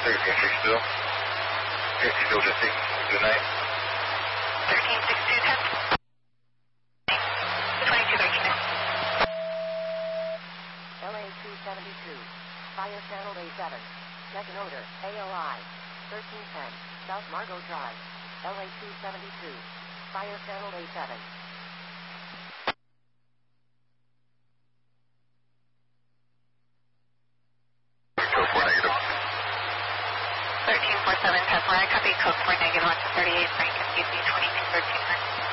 1362. 52 to 6, good night. 1362, 10. 2213. LA 272. Fire Channel A7. Second order, AOI. 1310. South Margot Drive. LA 272. Fire Channel A7. Code 4 negative. 1347, Tesla, I copy code 4 negative 138, Frank, QC 2213.